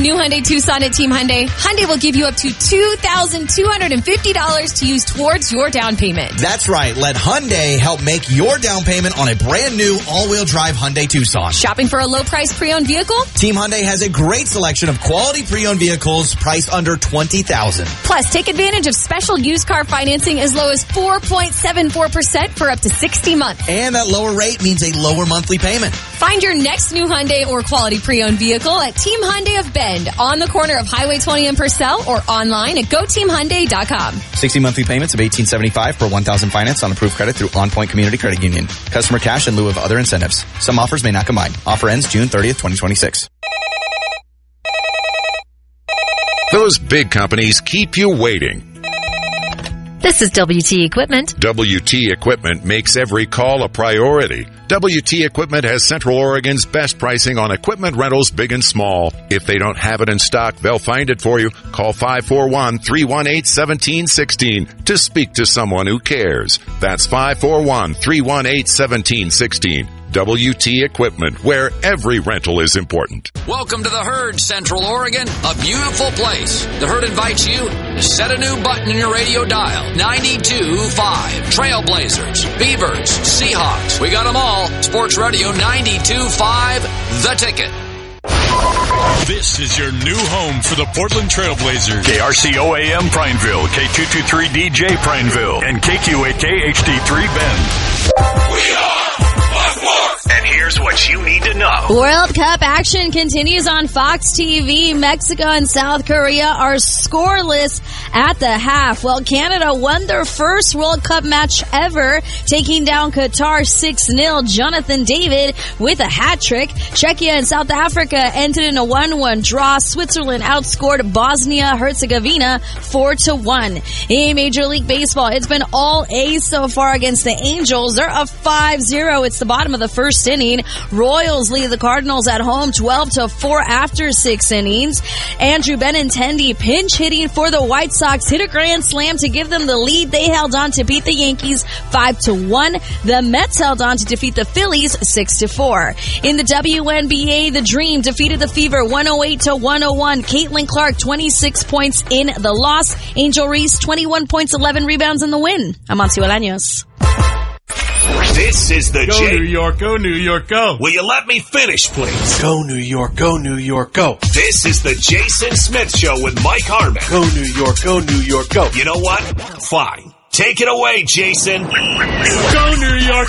new Hyundai Tucson at Team Hyundai, Hyundai will give you up to $2,250 to use towards your down payment. That's right. Let Hyundai help make your down payment on a brand new all-wheel drive Hyundai Tucson. Shopping for a low-priced pre-owned vehicle? Team Hyundai has a great selection of quality pre-owned vehicles priced under $20,000. Plus, take advantage of special used car financing as low as 4.74% for up to 60 months. And that lower rate means a lower monthly payment. Find your next new Hyundai or quality pre-owned vehicle at Team Hyundai of Bend on the corner of Highway 20 and Purcell or online at GoTeamHyundai.com. 60 monthly payments of $1,875 per $1,000 finance on approved credit through On Point Community Credit Union. Customer cash in lieu of other incentives. Some offers may not combine. Offer ends June 30th, 2026. Those big companies keep you waiting. This is WT Equipment. WT Equipment makes every call a priority. WT Equipment has Central Oregon's best pricing on equipment rentals big and small. If they don't have it in stock, they'll find it for you. Call 541-318-1716 to speak to someone who cares. That's 541-318-1716. WT Equipment, where every rental is important. Welcome to the Herd, Central Oregon, a beautiful place. The Herd invites you to set a new button in your radio dial. 92.5. Trailblazers, Beavers, Seahawks. We got them all. Sports Radio 92.5, The Ticket. This is your new home for the Portland Trailblazers. KRCOAM Prineville, K223DJ Prineville, and KQAK HD3 Bend. We are And here's what you need to know. World Cup action continues on Fox TV. Mexico and South Korea are scoreless at the half. Well, Canada won their first World Cup match ever, taking down Qatar 6-0. Jonathan David with a hat trick. Czechia and South Africa ended in a 1-1 draw. Switzerland outscored Bosnia-Herzegovina 4-1. In Major League Baseball, it's been all A's so far against the Angels. They're up 5-0. It's the bottom of the first inning. Royals lead the Cardinals at home 12-4 after 6 innings. Andrew Benintendi pinch hitting for the White Sox hit a grand slam to give them the lead. They held on to beat the Yankees 5-1. The Mets held on to defeat the Phillies 6-4. In the WNBA, the Dream defeated the Fever 108-101. Caitlin Clark 26 points in the loss. Angel Reese 21 points, 11 rebounds in the win. I'm Amancio Bolaños. This is the Go New York, go New York, go. Will you let me finish, please? Go New York, go New York, go. This is the Jason Smith Show with Mike Harmon. Go New York, go New York, go. You know what? Fine. Take it away, Jason. Go New York.